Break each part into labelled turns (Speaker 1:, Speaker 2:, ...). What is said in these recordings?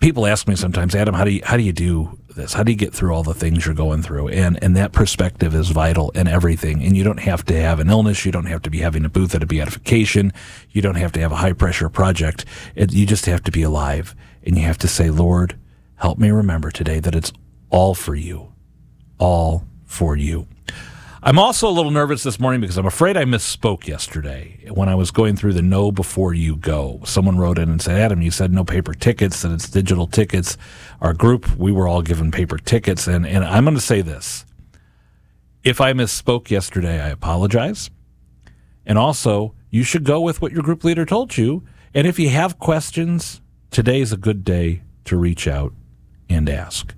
Speaker 1: people ask me sometimes, Adam, how do you do this? How do you get through all the things you're going through? And that perspective is vital in everything. And you don't have to have an illness. You don't have to be having a booth at a beatification. You don't have to have a high-pressure project. You just have to be alive. And you have to say, Lord, help me remember today that it's all for you. All for you. I'm also a little nervous this morning because I'm afraid I misspoke yesterday when I was going through the know before you go. Someone wrote in and said, Adam, you said no paper tickets, that it's digital tickets. Our group, we were all given paper tickets. And I'm going to say this. If I misspoke yesterday, I apologize. And also, you should go with what your group leader told you. And if you have questions, today is a good day to reach out and ask.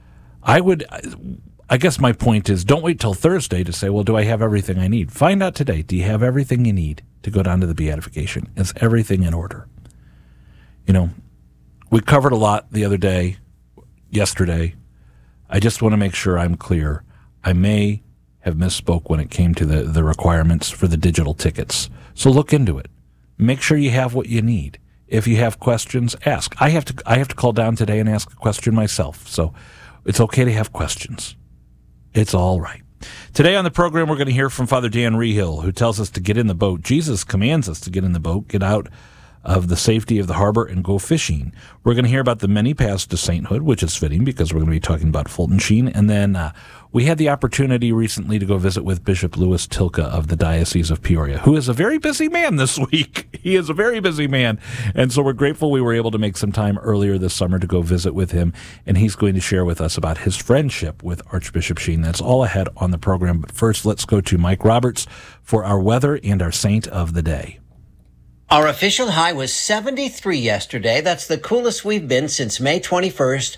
Speaker 1: I guess my point is, don't wait till Thursday to say, well, do I have everything I need? Find out today. Do you have everything you need to go down to the beatification? Is everything in order? You know, we covered a lot the other day, yesterday. I just want to make sure I'm clear. I may have misspoke when it came to the requirements for the digital tickets. So look into it. Make sure you have what you need. If you have questions, ask. I have to call down today and ask a question myself. So it's okay to have questions. It's all right. Today on the program, we're going to hear from Father Dan Rehill, who tells us to get in the boat. Jesus commands us to get in the boat, get out of the safety of the harbor, and go fishing. We're going to hear about the many paths to sainthood, which is fitting because we're going to be talking about Fulton Sheen. And then we had the opportunity recently to go visit with Bishop Louis Tilka of the Diocese of Peoria, who is a very busy man this week. He is a very busy man. And so we're grateful we were able to make some time earlier this summer to go visit with him. And he's going to share with us about his friendship with Archbishop Sheen. That's all ahead on the program. But first, let's go to Mike Roberts for our weather and our saint of the day.
Speaker 2: Our official high was 73 yesterday. That's the coolest we've been since May 21st,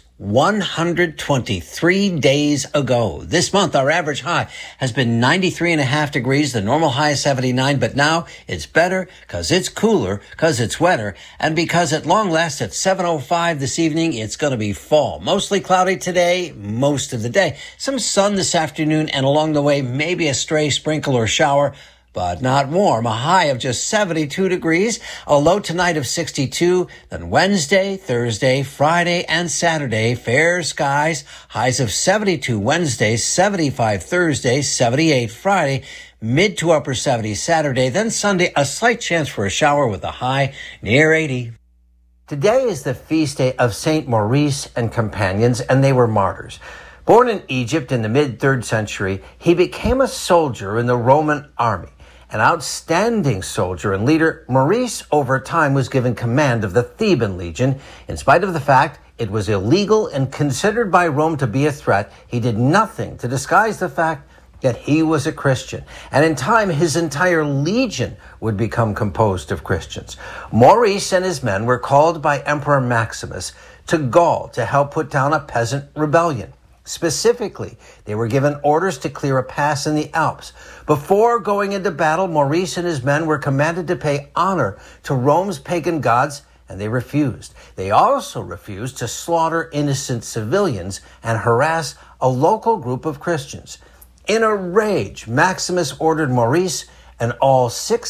Speaker 2: 123 days ago. This month, our average high has been 93.5 degrees. The normal high is 79, but now it's better because it's cooler, because it's wetter, and because at long last at 7:05 this evening, it's going to be fall. Mostly cloudy today, most of the day. Some sun this afternoon, and along the way, maybe a stray sprinkle or shower, but not warm. A high of just 72 degrees, a low tonight of 62. Then Wednesday, Thursday, Friday, and Saturday, fair skies, highs of 72 Wednesday, 75 Thursday, 78 Friday, mid to upper 70s Saturday. Then Sunday, a slight chance for a shower with a high near 80. Today is the feast day of St. Maurice and companions, and they were martyrs. Born in Egypt in the mid-3rd century, he became a soldier in the Roman army. An outstanding soldier and leader, Maurice over time was given command of the Theban legion. In spite of the fact it was illegal and considered by Rome to be a threat, he did nothing to disguise the fact that he was a Christian. And in time, his entire legion would become composed of Christians. Maurice and his men were called by Emperor Maximus to Gaul to help put down a peasant rebellion. Specifically, they were given orders to clear a pass in the Alps. Before going into battle, Maurice and his men were commanded to pay honor to Rome's pagan gods, and they refused. They also refused to slaughter innocent civilians and harass a local group of Christians. In a rage, Maximus ordered Maurice and all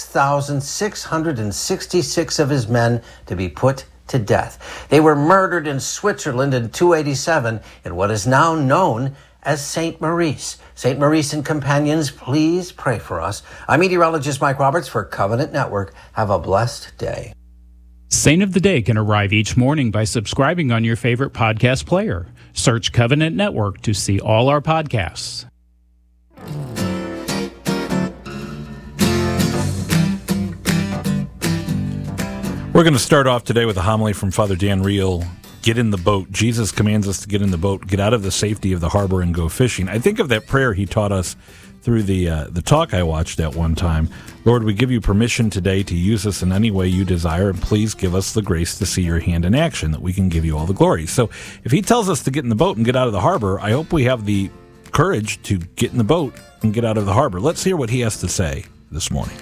Speaker 2: 6,666 of his men to be put to death. They were murdered in Switzerland in 287 in what is now known as St. Maurice. St. Maurice and companions, please pray for us. I'm meteorologist Mike Roberts for Covenant Network. Have a blessed day.
Speaker 3: Saint of the Day can arrive each morning by subscribing on your favorite podcast player. Search Covenant Network to see all our podcasts.
Speaker 1: We're going to start off today with a homily from Father Dan Rehill. Get in the boat. Jesus commands us to get in the boat, get out of the safety of the harbor, and go fishing. I think of that prayer he taught us through the talk I watched at one time. Lord, we give you permission today to use us in any way you desire, and please give us the grace to see your hand in action, that we can give you all the glory. So if he tells us to get in the boat and get out of the harbor, I hope we have the courage to get in the boat and get out of the harbor. Let's hear what he has to say this morning.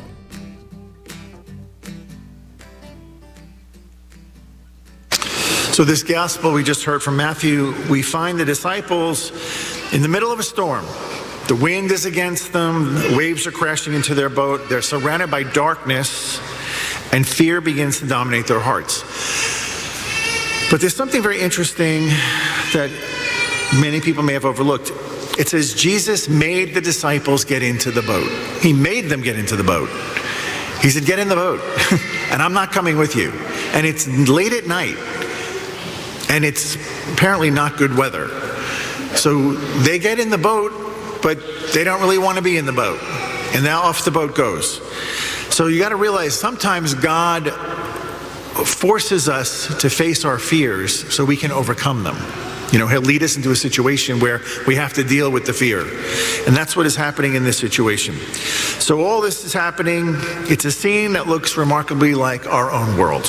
Speaker 4: So this gospel we just heard from Matthew, we find the disciples in the middle of a storm. The wind is against them, the waves are crashing into their boat, they're surrounded by darkness, and fear begins to dominate their hearts. But there's something very interesting that many people may have overlooked. It says Jesus made the disciples get into the boat. He made them get into the boat. He said, get in the boat, and I'm not coming with you. And it's late at night, and it's apparently not good weather. So they get in the boat, but they don't really want to be in the boat. And now off the boat goes. So you got to realize sometimes God forces us to face our fears so we can overcome them. You know, he'll lead us into a situation where we have to deal with the fear. And that's what is happening in this situation. So all this is happening. It's a scene that looks remarkably like our own world.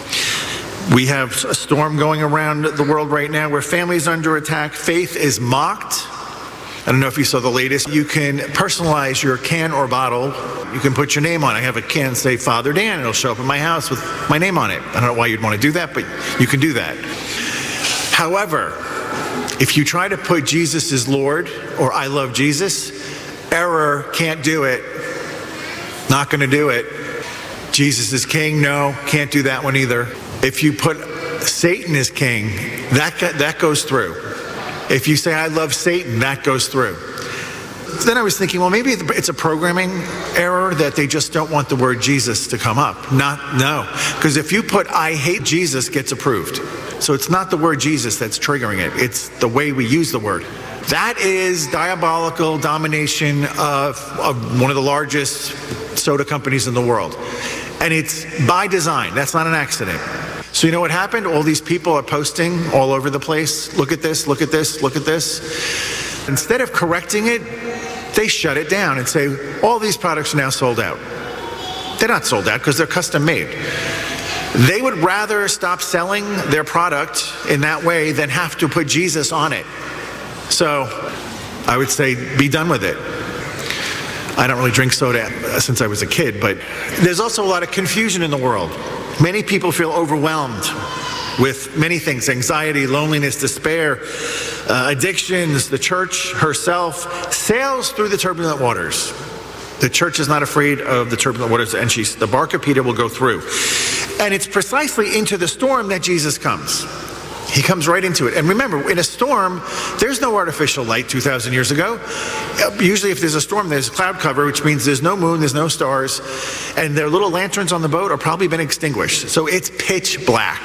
Speaker 4: We have a storm going around the world right now where families are under attack. Faith is mocked. I don't know if you saw the latest. You can personalize your can or bottle. You can put your name on it. I have a can say Father Dan. It'll show up in my house with my name on it. I don't know why you'd want to do that, but you can do that. However, if you try to put Jesus as Lord or I love Jesus, error, can't do it, not going to do it. Jesus is king, no, can't do that one either. If you put Satan as king, that goes through. If you say I love Satan, that goes through. Then I was thinking, well, maybe it's a programming error that they just don't want the word Jesus to come up. No, because if you put I hate Jesus, gets approved. So it's not the word Jesus that's triggering it. It's the way we use the word. That is diabolical domination of one of the largest soda companies in the world. And it's by design. That's not an accident. So you know what happened? All these people are posting all over the place. Look at this, look at this, look at this. Instead of correcting it, they shut it down and say, all these products are now sold out. They're not sold out because they're custom made. They would rather stop selling their product in that way than have to put Jesus on it. So I would say be done with it. I don't really drink soda since I was a kid, but there's also a lot of confusion in the world. Many people feel overwhelmed with many things: anxiety, loneliness, despair, addictions. The church herself sails through the turbulent waters. The church is not afraid of the turbulent waters, and the bark of Peter will go through. And it's precisely into the storm that Jesus comes. He comes right into it. And remember, in a storm, there's no artificial light 2,000 years ago. Usually if there's a storm, there's cloud cover, which means there's no moon, there's no stars, and their little lanterns on the boat are probably been extinguished. So it's pitch black.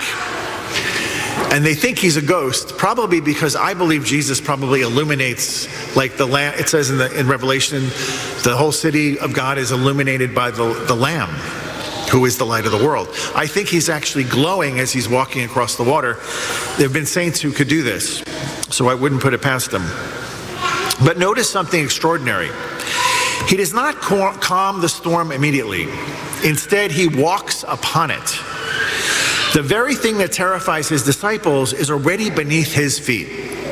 Speaker 4: And they think he's a ghost, probably because I believe Jesus probably illuminates, like the lamb. It says in Revelation, the whole city of God is illuminated by the Lamb, who is the light of the world. I think he's actually glowing as he's walking across the water. There have been saints who could do this, so I wouldn't put it past them. But notice something extraordinary. He does not calm the storm immediately. Instead, he walks upon it. The very thing that terrifies his disciples is already beneath his feet.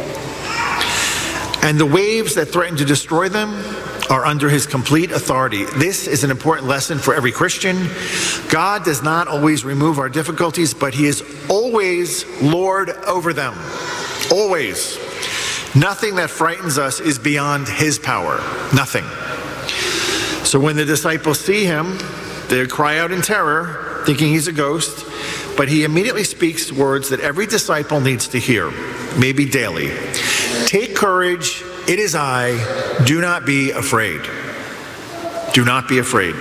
Speaker 4: And the waves that threaten to destroy them are under his complete authority. This is an important lesson for every Christian. God does not always remove our difficulties, but he is always Lord over them. Always. Nothing that frightens us is beyond his power. Nothing. So when the disciples see him, they cry out in terror, thinking he's a ghost. But he immediately speaks words that every disciple needs to hear, maybe daily. Take courage, it is I, do not be afraid. Do not be afraid.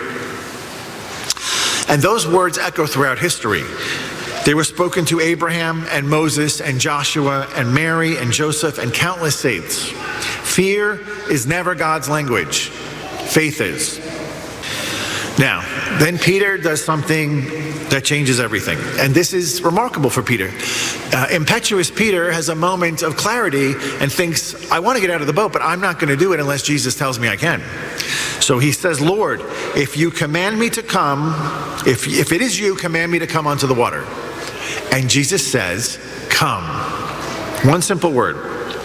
Speaker 4: And those words echo throughout history. They were spoken to Abraham and Moses and Joshua and Mary and Joseph and countless saints. Fear is never God's language. Faith is. Now, then Peter does something that changes everything. And this is remarkable for Peter. Impetuous Peter has a moment of clarity and thinks, I want to get out of the boat, but I'm not going to do it unless Jesus tells me I can. So he says, Lord, if you command me to come, if it is you, command me to come onto the water. And Jesus says, come. One simple word.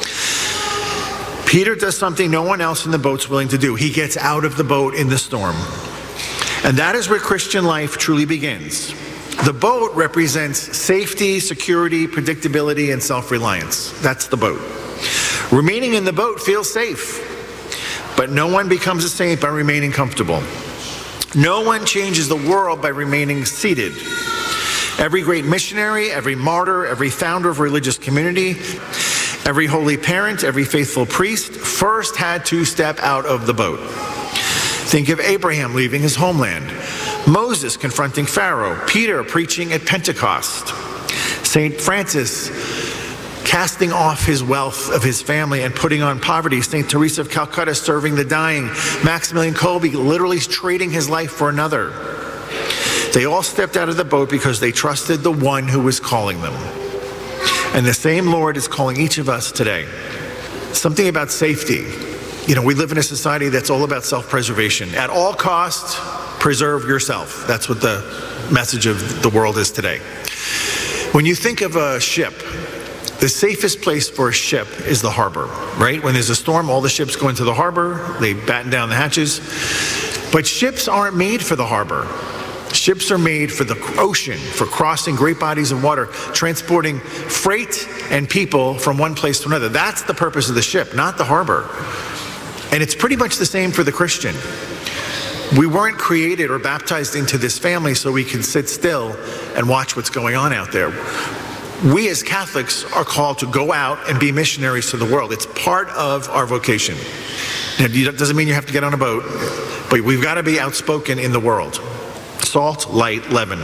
Speaker 4: Peter does something no one else in the boat's willing to do. He gets out of the boat in the storm. And that is where Christian life truly begins. The boat represents safety, security, predictability, and self-reliance. That's the boat. Remaining in the boat feels safe, but no one becomes a saint by remaining comfortable. No one changes the world by remaining seated. Every great missionary, every martyr, every founder of religious community, every holy parent, every faithful priest first had to step out of the boat. Think of Abraham leaving his homeland, Moses confronting Pharaoh, Peter preaching at Pentecost, St. Francis casting off his wealth of his family and putting on poverty, St. Teresa of Calcutta serving the dying, Maximilian Kolbe literally trading his life for another. They all stepped out of the boat because they trusted the one who was calling them. And the same Lord is calling each of us today. Something about safety. You know, we live in a society that's all about self-preservation. At all costs, preserve yourself. That's what the message of the world is today. When you think of a ship, the safest place for a ship is the harbor, right? When there's a storm, all the ships go into the harbor, they batten down the hatches. But ships aren't made for the harbor. Ships are made for the ocean, for crossing great bodies of water, transporting freight and people from one place to another. That's the purpose of the ship, not the harbor. And it's pretty much the same for the Christian. We weren't created or baptized into this family so we can sit still and watch what's going on out there. We as Catholics are called to go out and be missionaries to the world. It's part of our vocation. It doesn't mean you have to get on a boat, but we've got to be outspoken in the world. Salt, light, leaven.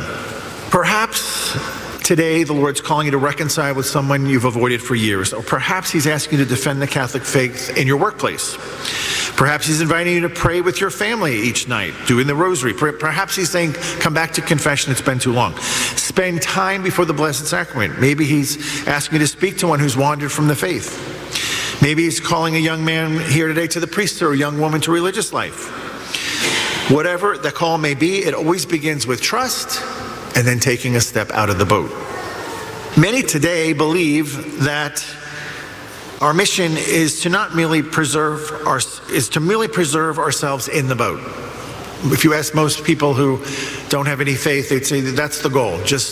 Speaker 4: Perhaps today the Lord's calling you to reconcile with someone you've avoided for years, or perhaps He's asking you to defend the Catholic faith in your workplace. Perhaps He's inviting you to pray with your family each night, doing the rosary. Perhaps He's saying, come back to confession, it's been too long. Spend time before the Blessed Sacrament. Maybe He's asking you to speak to one who's wandered from the faith. Maybe He's calling a young man here today to the priesthood or a young woman to religious life. Whatever the call may be, it always begins with trust and then taking a step out of the boat. Many today believe that our mission is to not merely preserve ourselves in the boat. If you ask most people who don't have any faith, they'd say that's the goal. Just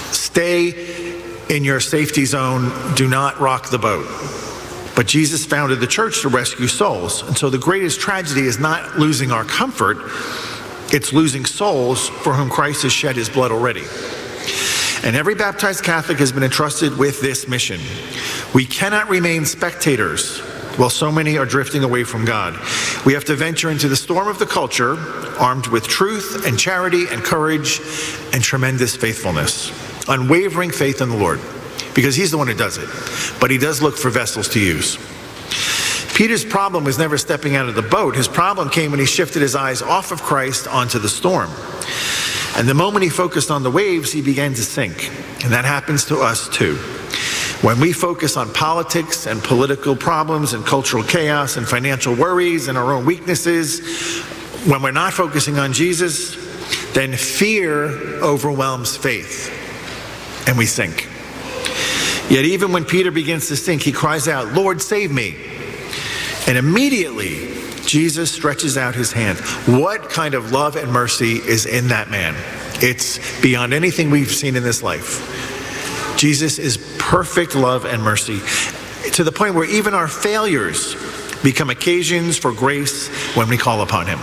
Speaker 4: stay in your safety zone. Do not rock the boat. But Jesus founded the church to rescue souls. And so the greatest tragedy is not losing our comfort, it's losing souls for whom Christ has shed His blood already. And every baptized Catholic has been entrusted with this mission. We cannot remain spectators while so many are drifting away from God. We have to venture into the storm of the culture, armed with truth and charity and courage and tremendous faithfulness. Unwavering faith in the Lord. Because He's the one who does it. But He does look for vessels to use. Peter's problem was never stepping out of the boat. His problem came when he shifted his eyes off of Christ onto the storm. And the moment he focused on the waves, he began to sink. And that happens to us too. When we focus on politics and political problems and cultural chaos and financial worries and our own weaknesses, when we're not focusing on Jesus, then fear overwhelms faith. And we sink. Yet even when Peter begins to sink, he cries out, "Lord, save me." And immediately, Jesus stretches out His hand. What kind of love and mercy is in that man? It's beyond anything we've seen in this life. Jesus is perfect love and mercy, to the point where even our failures become occasions for grace when we call upon Him.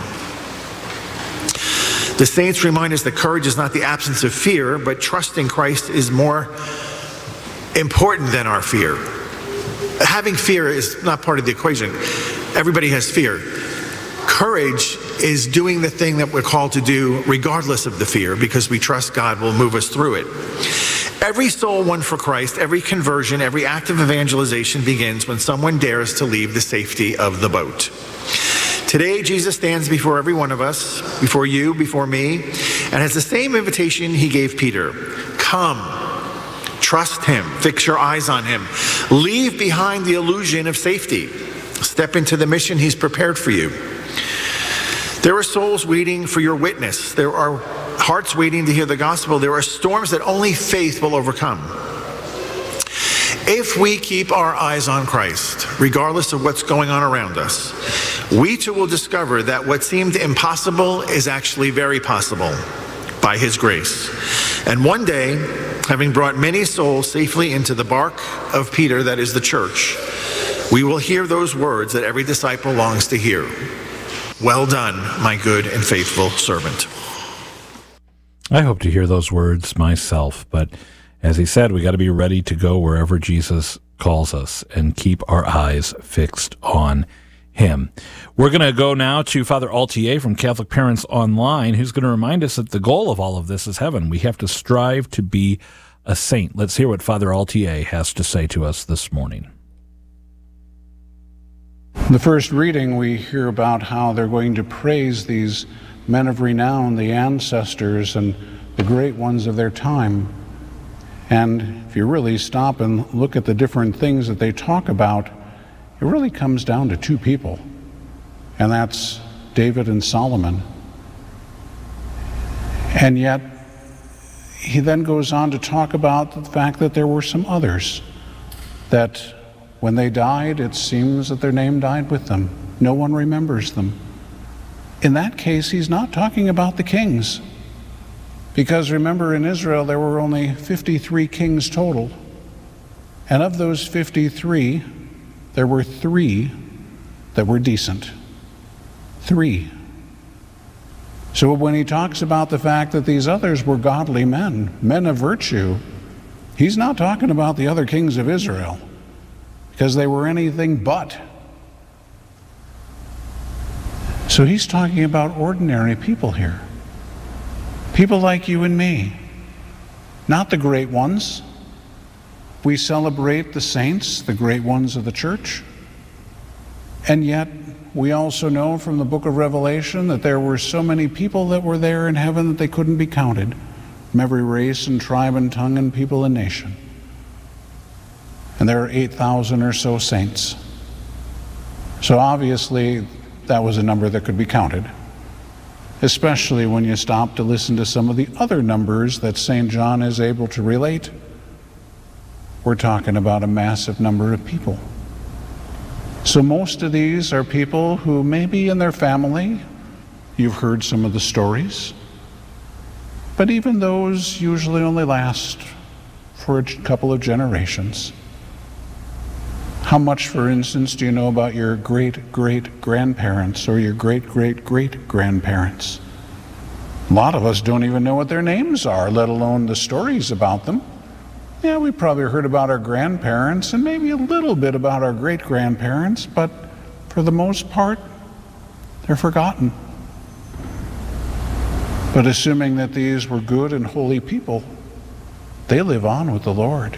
Speaker 4: The saints remind us that courage is not the absence of fear, but trusting Christ is more important than our fear. Having fear is not part of the equation. Everybody has fear. Courage is doing the thing that we're called to do regardless of the fear, because we trust God will move us through it. Every soul won for Christ, every conversion, every act of evangelization begins when someone dares to leave the safety of the boat. Today, Jesus stands before every one of us, before you, before me, and has the same invitation He gave Peter. Come. Trust Him. Fix your eyes on Him. Leave behind the illusion of safety. Step into the mission He's prepared for you. There are souls waiting for your witness. There are hearts waiting to hear the gospel. There are storms that only faith will overcome. If we keep our eyes on Christ, regardless of what's going on around us, we too will discover that what seemed impossible is actually very possible by His grace. And one day, having brought many souls safely into the bark of Peter, that is the church, we will hear those words that every disciple longs to hear. Well done, my good and faithful servant.
Speaker 1: I hope to hear those words myself, but as he said, we got to be ready to go wherever Jesus calls us and keep our eyes fixed on him. We're going to go now to Father Altier from Catholic Parents Online, who's going to remind us that the goal of all of this is heaven. We have to strive to be a saint. Let's hear what Father Altier has to say to us this morning.
Speaker 5: The first reading, we hear about how they're going to praise these men of renown, the ancestors and the great ones of their time. And if you really stop and look at the different things that they talk about, it really comes down to two people, and that's David and Solomon. And yet, he then goes on to talk about the fact that there were some others, that when they died, it seems that their name died with them. No one remembers them. In that case, he's not talking about the kings. Because remember, in Israel, there were only 53 kings total. And of those 53, there were 3 that were decent. 3. So when he talks about the fact that these others were godly men, men of virtue, he's not talking about the other kings of Israel, because they were anything but. So he's talking about ordinary people here. People like you and me, not the great ones. We celebrate the saints, the great ones of the church. And yet, we also know from the book of Revelation that there were so many people that were there in heaven that they couldn't be counted, from every race and tribe and tongue and people and nation. And there are 8,000 or so saints. So obviously, that was a number that could be counted, especially when you stop to listen to some of the other numbers that St. John is able to relate. We're talking about a massive number of people. So most of these are people who maybe in their family, you've heard some of the stories, but even those usually only last for a couple of generations. How much, for instance, do you know about your great-great-grandparents or your great-great-great-grandparents? A lot of us don't even know what their names are, let alone the stories about them. Yeah, we probably heard about our grandparents and maybe a little bit about our great-grandparents, but for the most part, they're forgotten. But assuming that these were good and holy people, they live on with the Lord.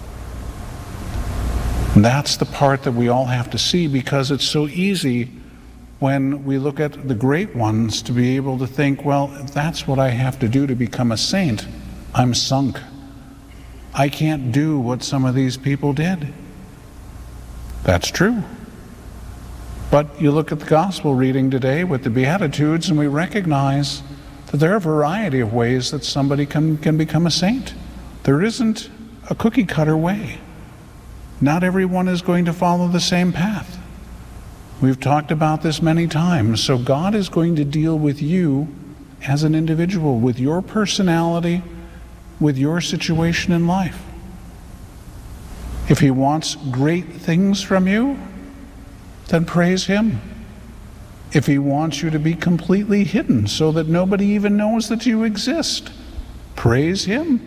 Speaker 5: And that's the part that we all have to see, because it's so easy when we look at the great ones to be able to think, well, if that's what I have to do to become a saint, I'm sunk. I can't do what some of these people did. That's true. But you look at the gospel reading today with the Beatitudes, and we recognize that there are a variety of ways that somebody can become a saint. There isn't a cookie-cutter way. Not everyone is going to follow the same path. We've talked about this many times. So God is going to deal with you as an individual, with your personality, with your situation in life. If he wants great things from you, then praise him. If he wants you to be completely hidden so that nobody even knows that you exist, praise him.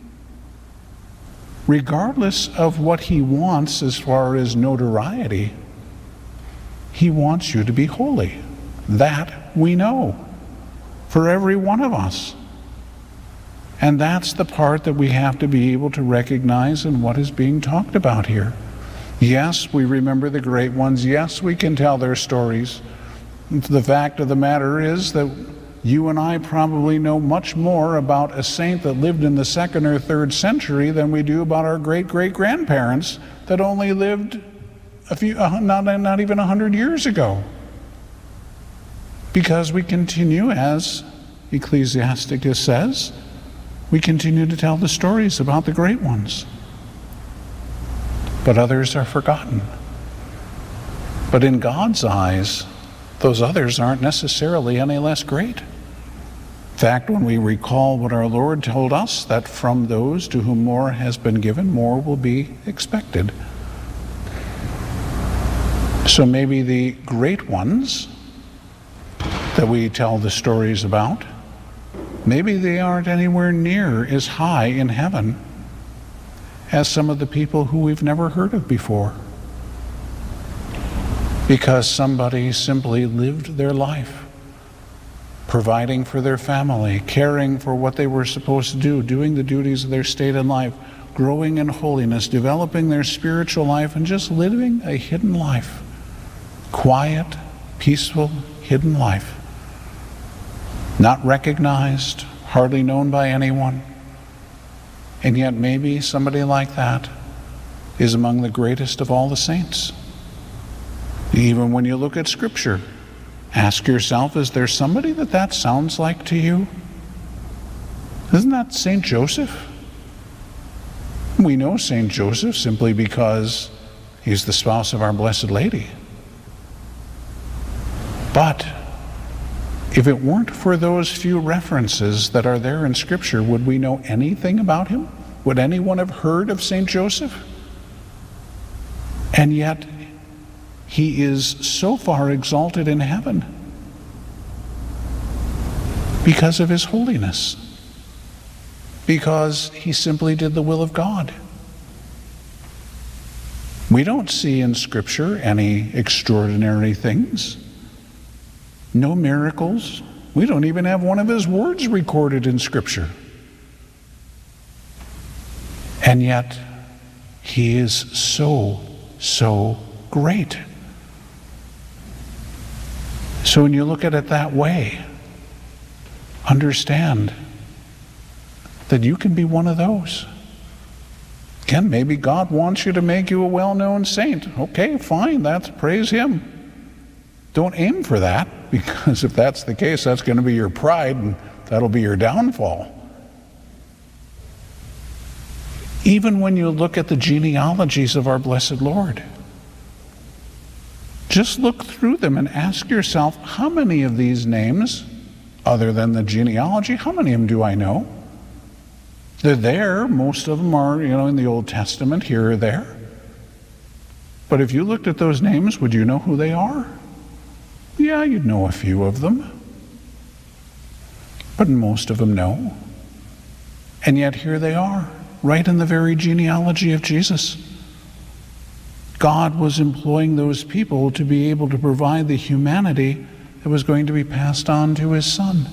Speaker 5: Regardless of what he wants as far as notoriety, he wants you to be holy. That we know for every one of us. And that's the part that we have to be able to recognize in what is being talked about here. Yes, we remember the great ones. Yes, we can tell their stories. The fact of the matter is that you and I probably know much more about a saint that lived in the 2nd or 3rd century than we do about our great-great-grandparents that only lived not even 100 years ago. Because we continue, as Ecclesiasticus says, we continue to tell the stories about the great ones. But others are forgotten. But in God's eyes, those others aren't necessarily any less great. In fact, when we recall what our Lord told us, that from those to whom more has been given, more will be expected. So maybe the great ones that we tell the stories about Maybe they aren't anywhere near as high in heaven as some of the people who we've never heard of before, because somebody simply lived their life, providing for their family, caring for what they were supposed to do, doing the duties of their state in life, growing in holiness, developing their spiritual life, and just living a hidden life. Quiet, peaceful, hidden life. Not recognized, hardly known by anyone. And yet maybe somebody like that is among the greatest of all the saints. Even when you look at Scripture, ask yourself, is there somebody that sounds like to you? Isn't that St. Joseph? We know St. Joseph simply because he's the spouse of our Blessed Lady. But if it weren't for those few references that are there in Scripture, would we know anything about him? Would anyone have heard of St. Joseph? And yet, he is so far exalted in heaven because of his holiness, because he simply did the will of God. We don't see in Scripture any extraordinary things. No miracles. We don't even have one of his words recorded in Scripture. And yet, he is so great. So when you look at it that way, understand that you can be one of those. Again, maybe God wants you to make you a well-known saint. Okay, fine, praise him. Don't aim for that, because if that's the case, that's going to be your pride and that'll be your downfall. Even when you look at the genealogies of our blessed Lord, just look through them and ask yourself, how many of these names, other than the genealogy, how many of them do I know? They're there. Most of them are, in the Old Testament, here or there. But if you looked at those names, would you know who they are? Yeah, you'd know a few of them. But most of them no. And yet here they are, right in the very genealogy of Jesus. God was employing those people to be able to provide the humanity that was going to be passed on to his Son.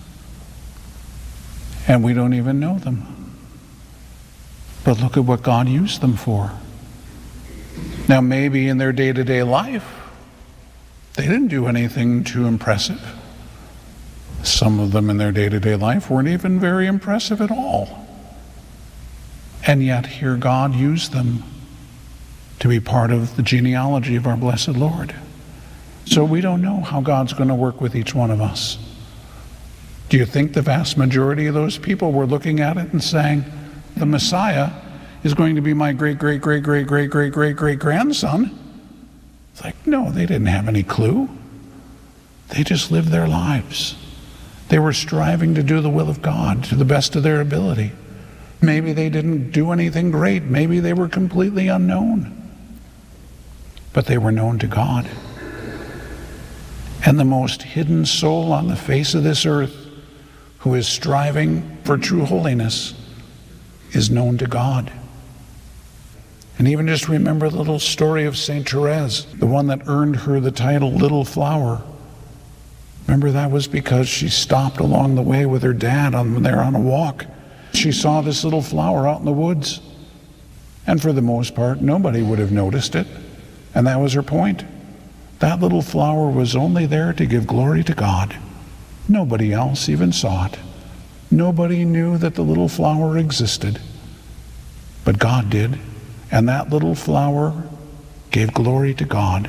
Speaker 5: And we don't even know them. But look at what God used them for. Now, maybe in their day-to-day life, they didn't do anything too impressive. Some of them in their day-to-day life weren't even very impressive at all. And yet here God used them to be part of the genealogy of our blessed Lord. So we don't know how God's going to work with each one of us. Do you think the vast majority of those people were looking at it and saying, the Messiah is going to be my great-great-great-great-great-great-great-grandson? It's like, no, they didn't have any clue. They just lived their lives. They were striving to do the will of God to the best of their ability. Maybe they didn't do anything great. Maybe they were completely unknown. But they were known to God. And the most hidden soul on the face of this earth, who is striving for true holiness, is known to God. And even just remember the little story of Saint Therese, the one that earned her the title Little Flower. Remember, that was because she stopped along the way with her dad when they were on a walk. She saw this little flower out in the woods. And for the most part, nobody would have noticed it. And that was her point. That little flower was only there to give glory to God. Nobody else even saw it. Nobody knew that the little flower existed. But God did. And that little flower gave glory to God.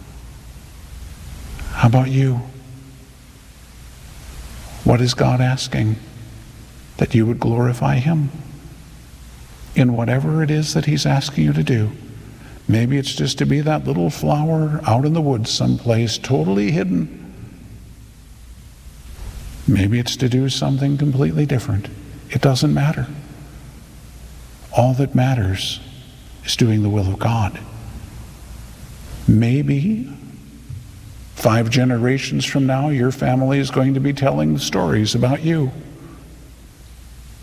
Speaker 5: How about you? What is God asking? That you would glorify him in whatever it is that he's asking you to do. Maybe it's just to be that little flower out in the woods someplace, totally hidden. Maybe it's to do something completely different. It doesn't matter. All that matters is doing the will of God. Maybe 5 generations from now, your family is going to be telling the stories about you.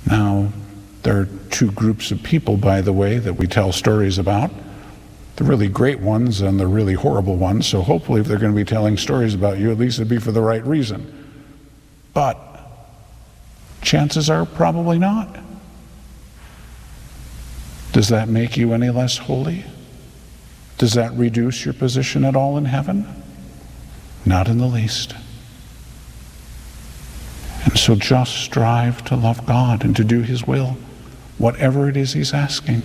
Speaker 5: Now, there are two groups of people, by the way, that we tell stories about. The really great ones and the really horrible ones. So hopefully if they're going to be telling stories about you, at least it'd be for the right reason. But chances are probably not. Does that make you any less holy? Does that reduce your position at all in heaven? Not in the least. And so just strive to love God and to do His will, whatever it is He's asking.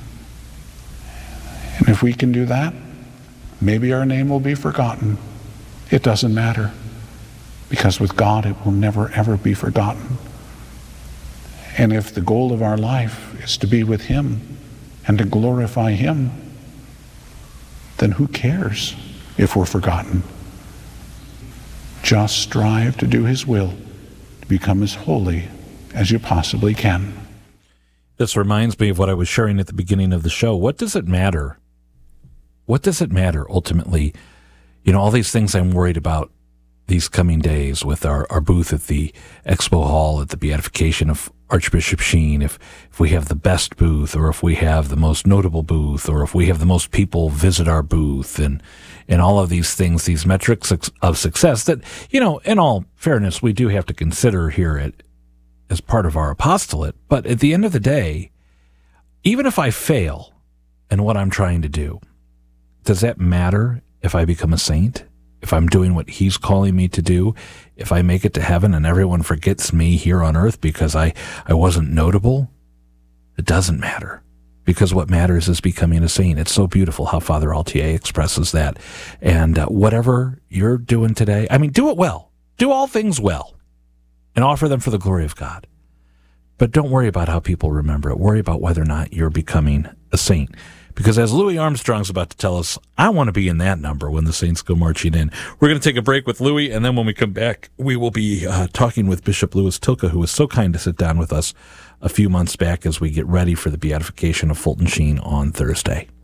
Speaker 5: And if we can do that, maybe our name will be forgotten. It doesn't matter, because with God it will never ever be forgotten. And if the goal of our life is to be with Him and to glorify Him, then who cares if we're forgotten? Just strive to do His will, to become as holy as you possibly can.
Speaker 1: This reminds me of what I was sharing at the beginning of the show. What does it matter? What does it matter ultimately? You know, all these things I'm worried about these coming days with our booth at the Expo Hall at the beatification of Archbishop Sheen, if we have the best booth, or if we have the most notable booth, or if we have the most people visit our booth, and all of these things, these metrics of success that, you know, in all fairness, we do have to consider here as part of our apostolate. But at the end of the day, even if I fail in what I'm trying to do, does that matter if I become a saint? If I'm doing what He's calling me to do? If I make it to heaven and everyone forgets me here on earth because I wasn't notable? It doesn't matter, because what matters is becoming a saint. It's so beautiful how Father Altier expresses that. And whatever you're doing today, I mean, do it well. Do all things well and offer them for the glory of God. But don't worry about how people remember it. Worry about whether or not you're becoming a saint. Because as Louis Armstrong's about to tell us, I want to be in that number when the saints go marching in. We're going to take a break with Louis, and then when we come back, we will be talking with Bishop Louis Tilke, who was so kind to sit down with us a few months back as we get ready for the beatification of Fulton Sheen on Thursday.